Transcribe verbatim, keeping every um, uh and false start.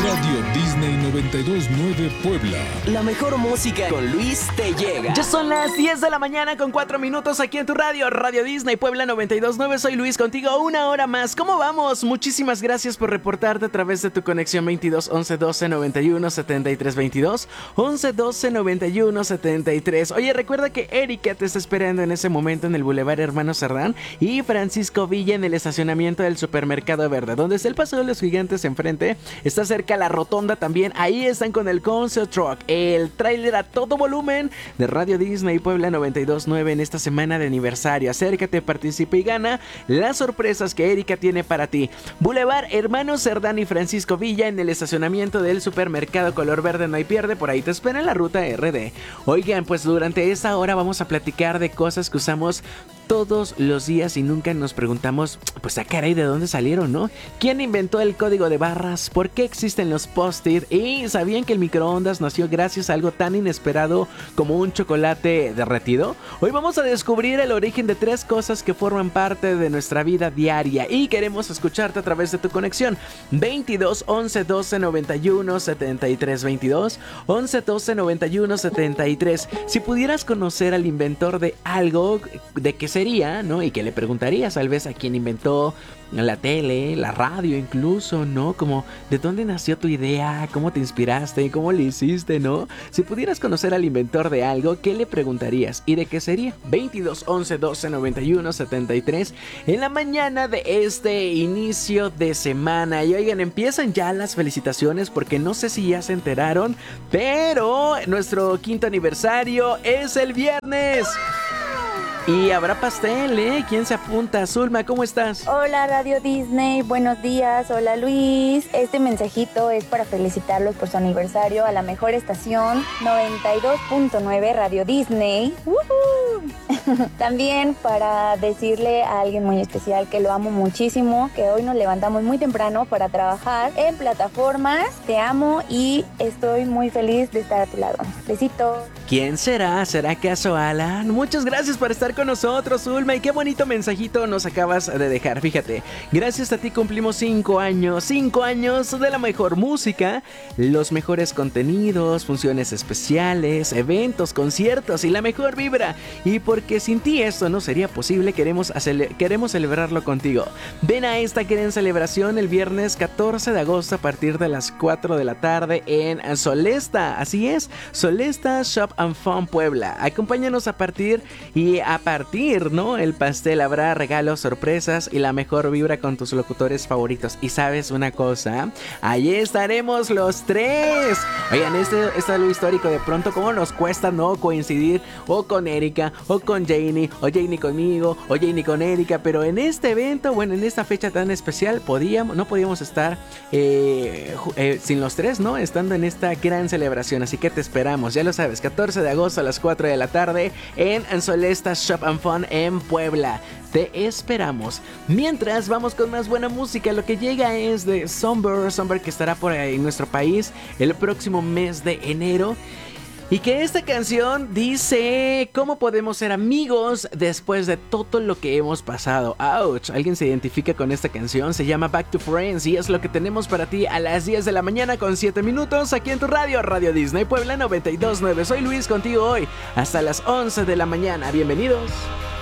Radio Disney noventa y dos punto nueve Puebla. La mejor música con Luis te llega. Ya son las diez de la mañana con cuatro minutos aquí en tu radio, Radio Disney Puebla noventa y dos punto nueve. Soy Luis contigo una hora más. ¿Cómo vamos? Muchísimas gracias por reportarte a través de tu conexión veintidós once doce noventa y uno setenta y tres veintidós, once doce noventa y uno setenta y tres. Oye, recuerda que Erika te está esperando en ese momento en el Boulevard Hermano Cerdán y Francisco Villa en el estacionamiento del Supermercado Verde, donde está el Paso de los Gigantes enfrente. Está cerca la rotonda también. Ahí están con el Concert Truck, el tráiler a todo volumen de Radio Disney Puebla noventa y dos punto nueve en esta semana de aniversario. Acércate, participa y gana las sorpresas que Erika tiene para ti. Boulevard Hermano Cerdán y Francisco Villa en el estacionamiento del Supermercado Color Verde. No hay pierde, por ahí te espera en la ruta R D. Oigan, pues durante esta hora vamos a platicar de cosas que usamos todos los días y nunca nos preguntamos, pues a caray, ¿de dónde salieron, no? ¿Quién inventó el código de barras? ¿Por qué existen los post-it? ¿Y sabían que el microondas nació gracias a algo tan inesperado como un chocolate derretido? Hoy vamos a descubrir el origen de tres cosas que forman parte de nuestra vida diaria y queremos escucharte a través de tu conexión veintidós once doce noventa y uno setenta y tres, veintidós once doce noventa y uno setenta y tres. Si pudieras conocer al inventor de algo, ¿de qué sería, no? Y que le preguntarías tal vez a quien inventó la tele, la radio incluso, ¿no? Como, ¿de dónde nació tu idea? ¿Cómo te inspiraste? ¿Cómo le hiciste, no? Si pudieras conocer al inventor de algo, ¿qué le preguntarías? ¿Y de qué sería? veintidós once doce noventa y uno setenta y tres en la mañana de este inicio de semana. Y oigan, empiezan ya las felicitaciones porque no sé si ya se enteraron, pero nuestro quinto aniversario es el viernes. Y habrá pastel, ¿eh? ¿Quién se apunta? Zulma, ¿cómo estás? Hola Radio Disney, buenos días. Hola Luis. Este mensajito es para felicitarlos por su aniversario a la mejor estación noventa y dos punto nueve Radio Disney. ¡Woohoo! También para decirle a alguien muy especial que lo amo muchísimo, que hoy nos levantamos muy temprano para trabajar en plataformas. Te amo y estoy muy feliz de estar a tu lado. Besitos. ¿Quién será? ¿Será acaso Alan? Muchas gracias por estar con nosotros, Ulma, y qué bonito mensajito nos acabas de dejar. Fíjate, gracias a ti cumplimos cinco años, cinco años de la mejor música, los mejores contenidos, funciones especiales, eventos, conciertos y la mejor vibra. Y porque sin ti esto no sería posible, queremos, acele- queremos celebrarlo contigo. Ven a esta gran celebración el viernes catorce de agosto a partir de las cuatro de la tarde en Solesta. Así es, Solesta Shop and Fun Puebla. Acompáñanos a partir y a partir, ¿no? El pastel, habrá regalos, sorpresas y la mejor vibra con tus locutores favoritos. Y sabes una cosa, allí estaremos los tres. Oigan, este, este es lo histórico. De pronto, ¿cómo nos cuesta no coincidir o con Erika, o con Janie, o Janie conmigo, o Janie con Erika? Pero en este evento, bueno, en esta fecha tan especial, podíamos, no podíamos estar eh, eh, sin los tres, ¿no? Estando en esta gran celebración. Así que te esperamos, ya lo sabes, catorce de agosto a las cuatro de la tarde en Solesta Shop and Fun en Puebla. Te esperamos. Mientras vamos con más buena música, lo que llega es de Somber, Somber que estará por ahí en nuestro país el próximo mes de enero. Y que esta canción dice cómo podemos ser amigos después de todo lo que hemos pasado. Ouch, ¿alguien se identifica con esta canción? Se llama Back to Friends y es lo que tenemos para ti a las diez de la mañana con siete minutos aquí en tu radio, Radio Disney Puebla noventa y dos punto nueve. Soy Luis contigo hoy hasta las once de la mañana. Bienvenidos.